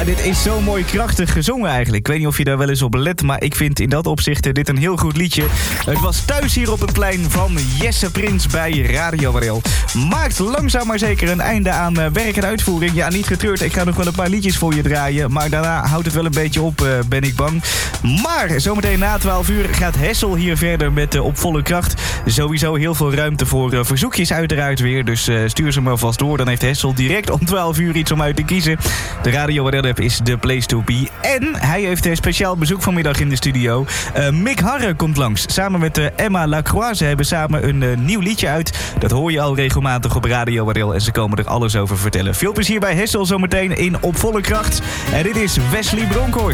dit is zo mooi krachtig gezongen eigenlijk. Ik weet niet of je daar wel eens op let, maar ik vind in dat opzicht dit een heel goed liedje. Het was thuis hier op het plein van Jesse Prins bij Radio Warel. Maakt langzaam maar zeker een einde aan werk en uitvoering. Ja, niet getreurd, ik ga nog wel een paar liedjes voor je draaien. Maar daarna houdt het wel een beetje op, ben ik bang. Maar zometeen na 12 uur gaat Hessel hier verder met Op Volle Kracht. Sowieso heel veel ruimte voor verzoekjes uiteraard weer. Dus stuur ze maar vast door. Dan heeft Hessel direct om 12 uur iets om uit te kiezen. De Radio Warel app is the place to be. En hij heeft een speciaal bezoek vanmiddag in de studio. Mick Harre komt langs. Samen met Emma Lacroix. Ze hebben samen een nieuw liedje uit. Dat hoor je al regelmatig op Radio Warel. En ze komen er alles over vertellen. Veel plezier bij Hessel zometeen in Op Volle Kracht. En dit is Wesley Bronkhorst.